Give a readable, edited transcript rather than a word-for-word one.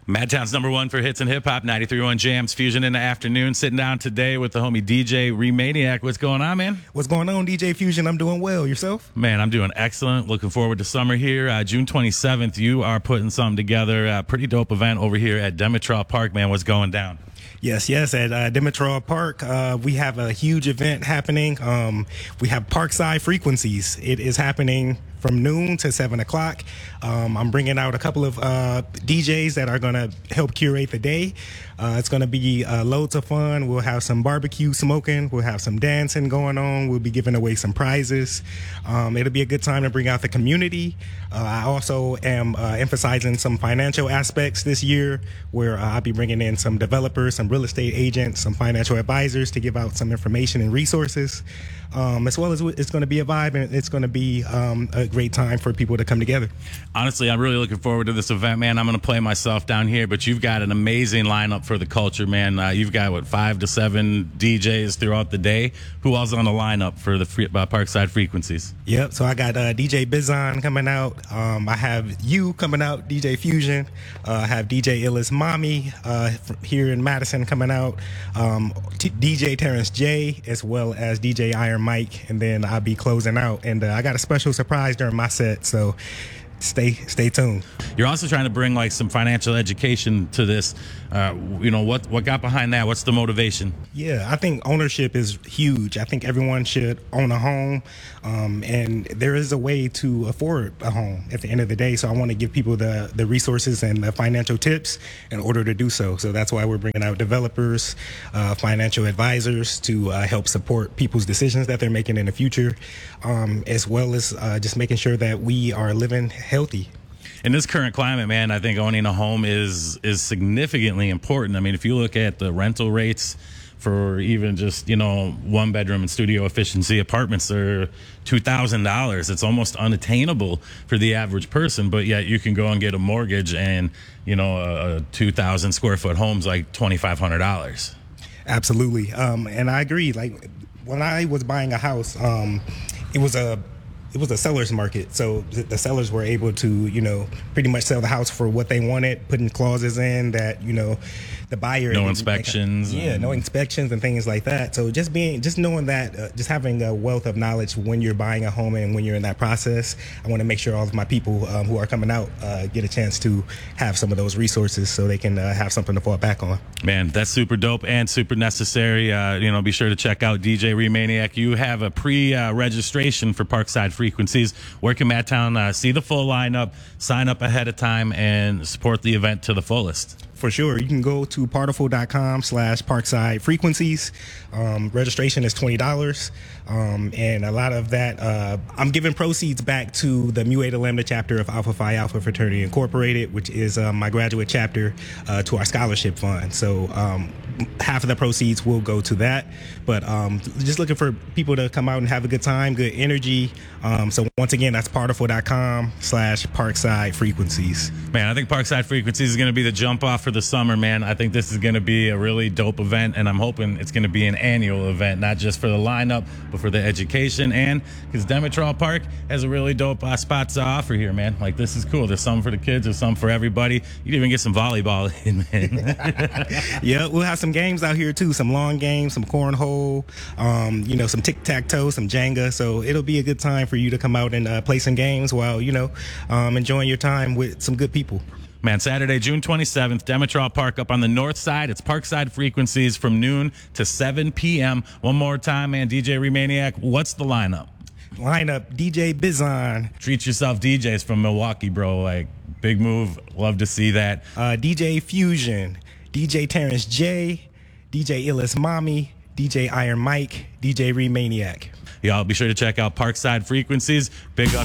Madtown's #1 for hits and hip hop, 93.1 Jams, Fusion in the afternoon. Sitting down today with the homie DJ Remaniac. What's going on, man? What's going on, DJ Fusion? I'm doing well. Yourself? Man, I'm doing excellent. Looking forward to summer here. June 27th, you are putting something together. Pretty dope event over here at Demetral Park, man. What's going down? Yes. At Demetral Park, we have a huge event happening. We have Parkside Frequencies. It is happening from noon to 7 o'clock. I'm bringing out a couple of DJs that are going to help curate the day. It's going to be loads of fun. We'll have some barbecue smoking. We'll have some dancing going on. We'll be giving away some prizes. It'll be a good time to bring out the community. I also am emphasizing some financial aspects this year, where I'll be bringing in some developers, some real estate agents, some financial advisors to give out some information and resources. As well as it's going to be a vibe, and it's going to be a great time for people to come together. Honestly, I'm really looking forward to this event, man. I'm going to play myself down here, but you've got an amazing lineup for the culture, man. You've got, 5 to 7 DJs throughout the day. Who else on the lineup for the Parkside Frequencies? Yep, so I got DJ Bizon coming out. I have you coming out, DJ Fusion. I have DJ Illis Mommy here in Madison coming out. DJ Terrence J, as well as DJ Iron Mike, and then I'll be closing out. And I got a special surprise during my set, so stay tuned. You're also trying to bring some financial education to this. What got behind that? What's the motivation? Yeah, I think ownership is huge. I think everyone should own a home, and there is a way to afford a home at the end of the day. So I want to give people the resources and the financial tips in order to do so. So that's why we're bringing out developers, financial advisors to help support people's decisions that they're making in the future, as well as just making sure that we are living healthy. In this current climate, man, I think owning a home is significantly important. I mean, if you look at the rental rates for even just, 1 bedroom and studio efficiency apartments, are $2,000. It's almost unattainable for the average person, but yet you can go and get a mortgage, and, a 2,000 square foot home's like $2,500. Absolutely. And I agree. Like, when I was buying a house, it was a seller's market. So the sellers were able to, pretty much sell the house for what they wanted, putting clauses in that, the buyer. No inspections. No inspections and things like that. So just knowing that, just having a wealth of knowledge when you're buying a home and when you're in that process, I want to make sure all of my people who are coming out get a chance to have some of those resources so they can have something to fall back on. Man, that's super dope and super necessary. Be sure to check out DJ Remaniac. You have a pre-registration for Parkside Frequencies. Where can Madtown see the full lineup, sign up ahead of time, and support the event to the fullest? For sure. You can go to partiful.com/Parkside Frequencies. Registration is $20. And a lot of that, I'm giving proceeds back to the Mu Eta Lambda chapter of Alpha Phi Alpha Fraternity Incorporated, which is my graduate chapter, to our scholarship fund. So half of the proceeds will go to that. But just looking for people to come out and have a good time, good energy. So once again, that's partiful.com/Parkside Frequencies. Man, I think Parkside Frequencies is going to be the jump off for the summer, man. I think this is going to be a really dope event, and I'm hoping it's going to be an annual event, not just for the lineup, but for the education, and because Demetral Park has a really dope spots to offer here, man. Like, this is cool. There's some for the kids, there's some for everybody. You can even get some volleyball in, man. Yeah, we'll have some games out here too, some long games, some cornhole, some tic-tac-toe, some Jenga. So it'll be a good time for you to come out and play some games while, enjoying your time with some good people. Man, Saturday, June 27th, Demetral Park up on the north side. It's Parkside Frequencies from noon to 7 p.m. One more time, man. DJ Remaniac, what's the lineup? DJ Bizon. Treat yourself, DJs from Milwaukee, bro. Like, big move. Love to see that. DJ Fusion, DJ Terrence J, DJ Illis Mommy, DJ Iron Mike, DJ Remaniac. Y'all be sure to check out Parkside Frequencies. Big up.